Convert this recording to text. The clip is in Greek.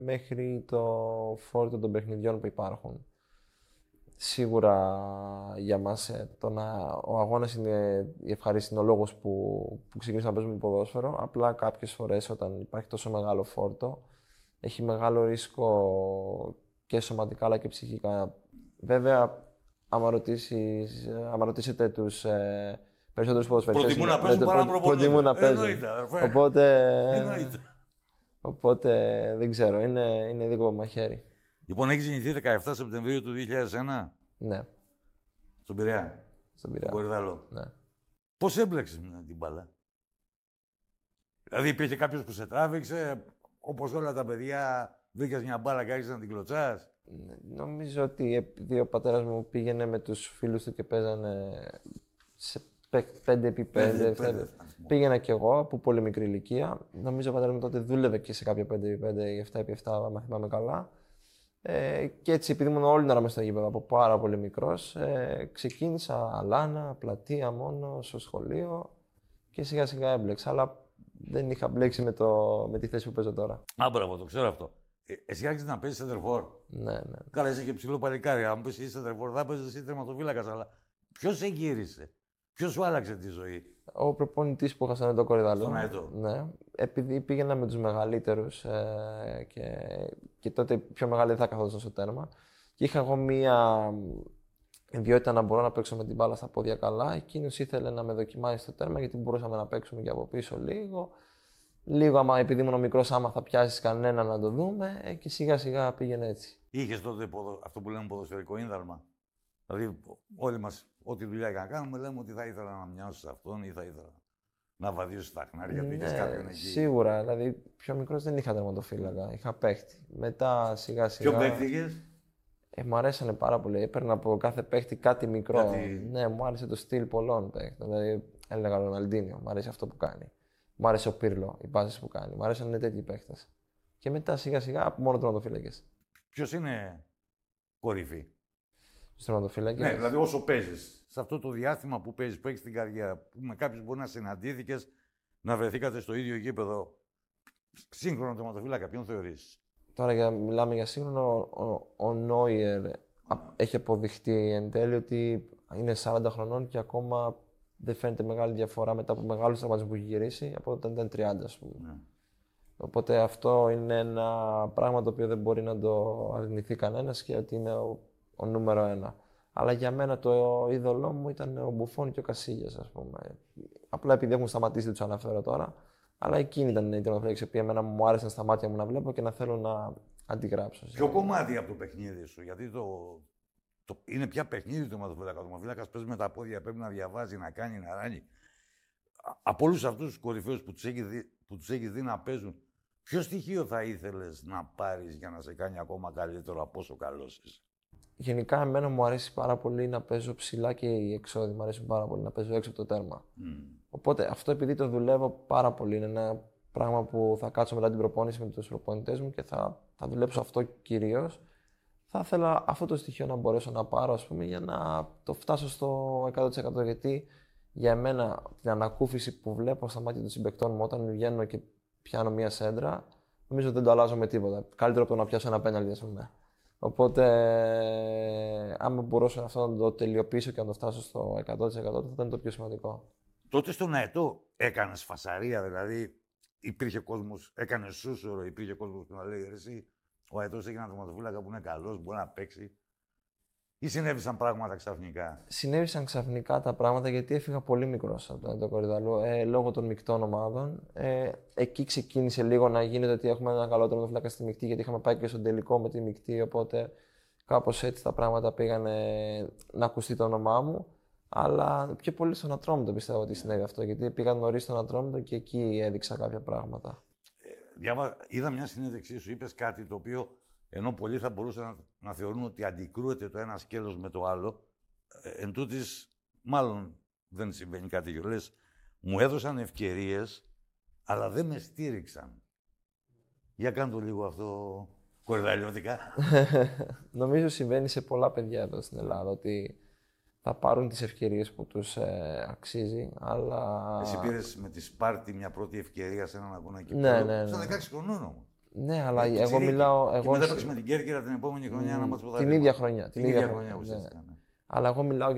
μέχρι το φόρτο των παιχνιδιών που υπάρχουν. Σίγουρα για μας ο αγώνας είναι η ευχαρίστηση, είναι ο λόγος που ξεκινήσαμε να παίζουμε ποδόσφαιρο. Απλά κάποιες φορές όταν υπάρχει τόσο μεγάλο φόρτο, έχει μεγάλο ρίσκο και σωματικά αλλά και ψυχικά. Βέβαια, άμα ρωτήσετε τους περισσότερους ποδοσφαιριστές, προτιμούν να παίζουν παρά να προτιμούν να παίζουν. Οπότε δεν ξέρω, είναι δικό μαχαίρι. Λοιπόν, έχεις γεννηθεί 17 Σεπτεμβρίου του 2001. Ναι. Στον Πειραιά. Στον Πειραιά. Κορυδαλό. Ναι. Πώς έμπλεξες με την μπάλα? Δηλαδή υπήρχε κάποιος που σε τράβηξε, όπως όλα τα παιδιά, βρήκες μια μπάλα και άρχισες να την κλωτσάς? Νομίζω ότι επειδή ο πατέρας μου πήγαινε με τους φίλους του και παίζανε σε 5x5, πήγαινα κι εγώ από πολύ μικρή ηλικία. Νομίζω ο πατέρας μου τότε δούλευε και σε κάποια 5x5 ή 7x7, αν θυμάμαι καλά. Και έτσι, επειδή ήμουν όλη την ώρα μες στο γήπεδο από πάρα πολύ μικρός, ξεκίνησα αλάνα, πλατεία μόνο, στο σχολείο και σιγά σιγά έμπλεξα. Αλλά δεν είχα μπλέξει με τη θέση που παίζω τώρα. Μπράβο, το ξέρω αυτό. Εσύ άρχισες να παίζεις σεντερφόρ. Ναι. Καλά, είσαι και ψηλό παλικάρι. Αν πεις είσαι σεντερφόρ, θα παίζεις εσύ τερματοφύλακας. Αλλά ποιος σε γύρισε, ποιος σου άλλαξε τη ζωή? Ο προπονητής που είχα στον Αετό Κορυδαλό. Στον Αετό. Ναι. Επειδή πήγαινα με τους μεγαλύτερους και τότε πιο μεγάλοι δεν θα καθόταν στο τέρμα. Και είχα εγώ μία ιδιότητα να μπορώ να παίξω με την μπάλα στα πόδια καλά. Εκείνος ήθελε να με δοκιμάσει στο τέρμα γιατί μπορούσαμε να παίξουμε και από πίσω λίγο. Λίγο, άμα επειδή ήμουν μικρός, άμα θα πιάσεις κανένα να το δούμε, και σιγά σιγά πήγαινε έτσι. Είχες τότε αυτό που λέμε ποδοσφαιρικό ίνδαλμα? Δηλαδή, όλοι μας, ό,τι δουλειά και να κάνουμε, λέμε ότι θα ήθελα να μοιάσω σε αυτόν ή θα ήθελα να βαδίσω στα χνάρια του. Είχες κάποιον εκεί? Σίγουρα. Δηλαδή, πιο μικρός δεν είχα τερματοφύλακα. Είχα παίχτη. Μετά σιγά σιγά. Ποιο παίχτη είχες? Μου αρέσανε πάρα πολύ. Έπαιρνα από κάθε παίχτη κάτι μικρό. Ναι, μου άρεσε το στυλ πολλών παίχτων. Δηλαδή, έλεγα Ροναλντίνιο, μου αρέσει αυτό που κάνει. Μου άρεσε ο Πύρλο, οι πάσες που κάνει. Μου άρεσαν τέτοιοι παίχτες. Και μετά σιγά σιγά μόνο τερματοφύλακες. Ποιος είναι κορυφή? Στους τερματοφύλακες. Ναι, δηλαδή όσο παίζεις, σε αυτό το διάστημα που παίζεις, που έχεις την καριέρα, που με κάποιους μπορεί να συναντήθηκες, να βρεθήκατε στο ίδιο γήπεδο, σύγχρονο τερματοφύλακα, ποιον θεωρείς? Τώρα μιλάμε για σύγχρονο, ο Νόιερ έχει αποδειχτεί εν τέλει ότι είναι 40 χρονών και ακόμα δεν φαίνεται μεγάλη διαφορά μετά από μεγάλους τραυματισμούς που έχει γυρίσει από όταν ήταν 30, ας πούμε. Ναι. Οπότε αυτό είναι ένα πράγμα το οποίο δεν μπορεί να το αρνηθεί κανένας και ότι είναι ο νούμερο ένα. Αλλά για μένα το είδωλό μου ήταν ο Μπουφόν και ο Κασίλιας, ας πούμε. Απλά επειδή έχουν σταματήσει, δεν τους αναφέρω τώρα. Αλλά εκείνη ήταν η τερματοφύλαξη που εμένα μου άρεσαν στα μάτια μου να βλέπω και να θέλω να αντιγράψω. Ποιο κομμάτι από το παιχνίδι σου? Γιατί είναι πια παιχνίδι το τερματοφύλακα. Ο τερματοφύλακας παίζει με τα πόδια, πρέπει να διαβάζει, να κάνει, να ράνει. Από όλους αυτούς τους κορυφαίους που τους έχεις δει να παίζουν, ποιο στοιχείο θα ήθελες να πάρεις για να σε κάνει ακόμα καλύτερο από όσο καλός είσαι? Γενικά, εμένα μου αρέσει πάρα πολύ να παίζω ψηλά και οι εξώδη. Μου αρέσει πάρα πολύ να παίζω έξω από το τέρμα. Οπότε αυτό, επειδή το δουλεύω πάρα πολύ, είναι ένα πράγμα που θα κάτσω μετά την προπόνηση με τους προπονητές μου και θα δουλέψω αυτό κυρίως. Θα ήθελα αυτό το στοιχείο να μπορέσω να πάρω, ας πούμε, για να το φτάσω στο 100%. Γιατί για μένα την ανακούφιση που βλέπω στα μάτια των συμπαικτών μου όταν βγαίνω και πιάνω μία σέντρα, νομίζω δεν το αλλάζω με τίποτα. Καλύτερο από το να πιάσω ένα πέναλτι, ας πούμε. Οπότε, άμα μπορούσα αυτό να το τελειοποιήσω και να το φτάσω στο 100%, θα ήταν το πιο σημαντικό. Τότε στον Αετό έκανες φασαρία, δηλαδή υπήρχε κόσμος, έκανες σούσορο, υπήρχε κόσμος που να λέει εσύ, ο Αετός έχει ένα τερματοφύλακα που είναι καλός, μπορεί να παίξει. Ή συνέβησαν πράγματα ξαφνικά? Συνέβησαν ξαφνικά τα πράγματα γιατί έφυγα πολύ μικρός από τον Αετό Κορυδαλό λόγω των μεικτών ομάδων. Εκεί ξεκίνησε λίγο να γίνεται ότι έχουμε ένα καλό τερματοφύλακα στη μεικτή, γιατί είχαμε πάει και στον τελικό με τη μεικτή. Οπότε κάπως έτσι τα πράγματα πήγαν να ακουστεί το όνομά μου. Αλλά πιο πολύ στον Ατρόμητο πιστεύω ότι συνέβη αυτό, γιατί πήγα νωρίς στον Ατρόμητο και εκεί έδειξα κάποια πράγματα. Είδα μια συνέντευξή σου, είπες κάτι το οποίο, ενώ πολλοί θα μπορούσαν να θεωρούν ότι αντικρούεται το ένα σκέλος με το άλλο, εν τούτης, μάλλον δεν συμβαίνει κάτι τέτοιο. Λες, μου έδωσαν ευκαιρίες, αλλά δεν με στήριξαν. Για κάνε το λίγο αυτό κορυδαλιώτικα. Νομίζω συμβαίνει σε πολλά παιδιά εδώ στην Ελλάδα, ότι θα πάρουν τις ευκαιρίες που τους αξίζει, αλλά... Εσύ πήρες με τη Σπάρτη μια πρώτη ευκαιρία σε έναν αγώνα εκεί. Ναι. Στα 16 χρονών όμως. Ναι, αλλά εγώ μιλάω. Και μετά παίξουμε την Κέρκυρα την επόμενη χρονιά, ένα μάτσο που θα την ίδια χρονιά. Την ίδια χρονιά ναι. ουσιαστικά. Ναι. Αλλά εγώ μιλάω